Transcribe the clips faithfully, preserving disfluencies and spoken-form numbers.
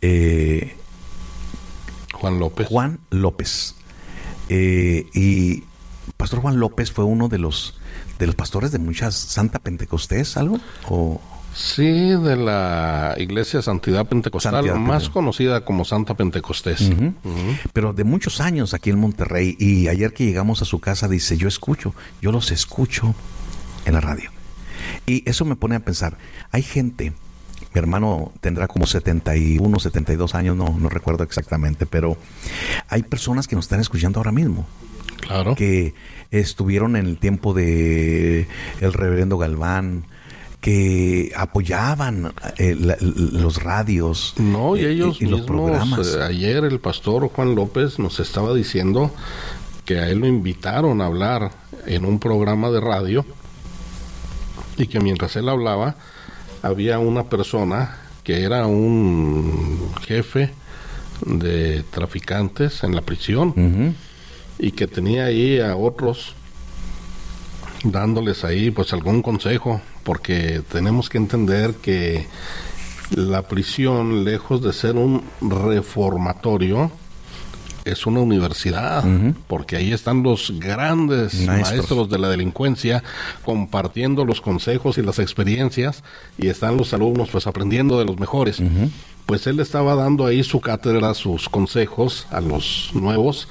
Eh, Juan López. Juan López. Eh, y Pastor Juan López fue uno de los de los pastores de muchas Santa Pentecostés, ¿algo? ¿O? Sí, de la Iglesia Santidad Pentecostal, Santidad más Pentecostal. conocida como Santa Pentecostés. Uh-huh. Uh-huh. Pero de muchos años aquí en Monterrey. Y ayer que llegamos a su casa dice, yo escucho, yo los escucho en la radio. Y eso me pone a pensar, hay gente, mi hermano tendrá como setenta y uno, setenta y dos años, no, no recuerdo exactamente, pero hay personas que nos están escuchando ahora mismo. Claro. Que estuvieron en el tiempo de el reverendo Galván, que apoyaban eh, la, los radios. No, y ellos y, y los mismos, programas. eh, ayer el pastor Juan López nos estaba diciendo que a él lo invitaron a hablar en un programa de radio y que mientras él hablaba había una persona que era un jefe de traficantes en la prisión. Uh-huh. Y que tenía ahí a otros dándoles ahí pues algún consejo, porque tenemos que entender que la prisión, lejos de ser un reformatorio, es una universidad, uh-huh. porque ahí están los grandes maestros. maestros de la delincuencia compartiendo los consejos y las experiencias, y están los alumnos pues aprendiendo de los mejores. Uh-huh. Pues él estaba dando ahí su cátedra, sus consejos a los nuevos,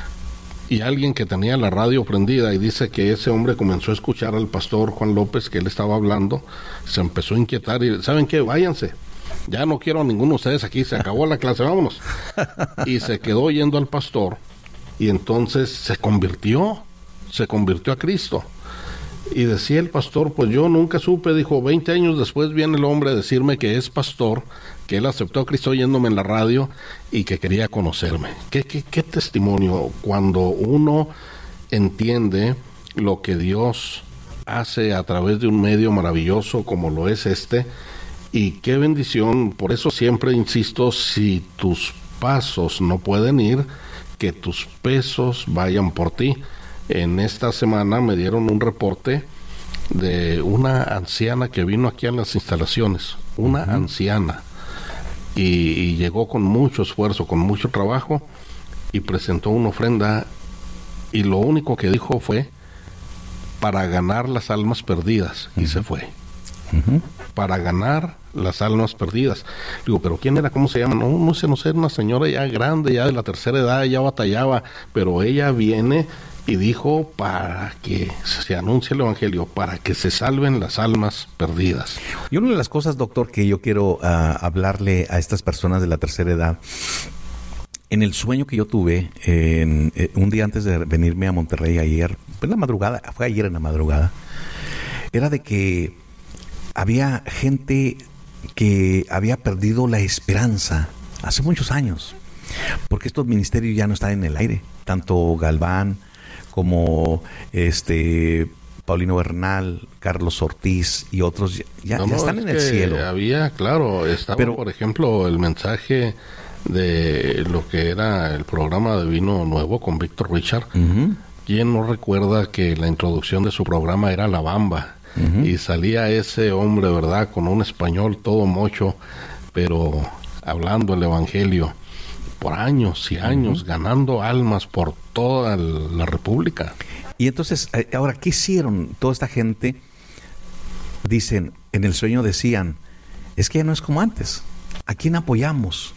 y alguien que tenía la radio prendida, y dice que ese hombre comenzó a escuchar al pastor Juan López, que él estaba hablando, se empezó a inquietar y, ¿saben qué? Váyanse, ya no quiero a ninguno de ustedes aquí, se acabó la clase, vámonos. Y se quedó oyendo al pastor, y entonces se convirtió, se convirtió a Cristo. Y decía el pastor, pues yo nunca supe, dijo, veinte años después viene el hombre a decirme que es pastor, que él aceptó a Cristo oyéndome en la radio y que quería conocerme. ¿Qué, qué, qué testimonio cuando uno entiende lo que Dios hace a través de un medio maravilloso como lo es este? Y qué bendición, por eso siempre insisto, si tus pasos no pueden ir, que tus pesos vayan por ti. En esta semana me dieron un reporte de una anciana que vino aquí a las instalaciones, una uh-huh. anciana, y, y llegó con mucho esfuerzo, con mucho trabajo, y presentó una ofrenda, y lo único que dijo fue para ganar las almas perdidas, uh-huh. y se fue. Uh-huh. Para ganar las almas perdidas. Digo, ¿pero quién era? ¿Cómo se llama? No, no sé, no sé, una señora ya grande, ya de la tercera edad, ya batallaba, pero ella viene y dijo para que se anuncie el evangelio, para que se salven las almas perdidas. Y una de las cosas, doctor, que yo quiero uh, hablarle a estas personas de la tercera edad, en el sueño que yo tuve, en, eh, un día antes de venirme a Monterrey ayer, en la madrugada, fue ayer en la madrugada, era de que había gente que había perdido la esperanza hace muchos años, porque estos ministerios ya no están en el aire, tanto Galván como este Paulino Bernal, Carlos Ortiz y otros ya, no, ya están no, en el cielo. Había, claro, estaba Pero, por ejemplo el mensaje de lo que era el programa de Vino Nuevo con Víctor Richard. Uh-huh. ¿Quién no recuerda que la introducción de su programa era La Bamba? Uh-huh. Y salía ese hombre, ¿verdad?, con un español todo mocho, pero hablando el evangelio por años y años, uh-huh. ganando almas por toda la República. Y entonces, ahora, ¿qué hicieron toda esta gente? Dicen, en el sueño decían, es que ya no es como antes. ¿A quién apoyamos?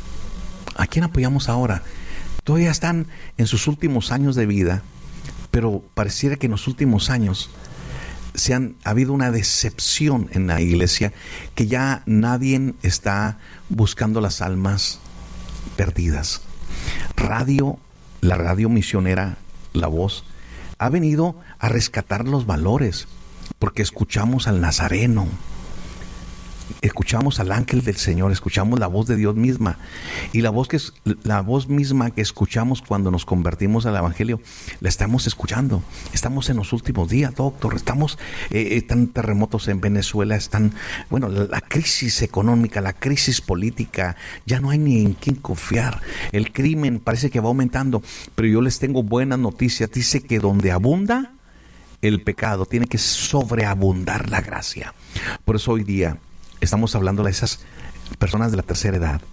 ¿A quién apoyamos ahora? Todavía están en sus últimos años de vida, pero pareciera que en los últimos años se han ha habido una decepción en la iglesia, que ya nadie está buscando las almas perdidas. Radio, la radio misionera, La Voz, ha venido a rescatar los valores, porque escuchamos al Nazareno, escuchamos al ángel del Señor, escuchamos la voz de Dios misma, y la voz que es la voz misma que escuchamos cuando nos convertimos al evangelio, la estamos escuchando. Estamos en los últimos días, doctor. Estamos eh, están terremotos en Venezuela, están, bueno, la, la crisis económica, la crisis política, ya no hay ni en quién confiar. El crimen parece que va aumentando, pero yo les tengo buenas noticias. Dice que donde abunda el pecado, tiene que sobreabundar la gracia. Por eso hoy día estamos hablando de esas personas de la tercera edad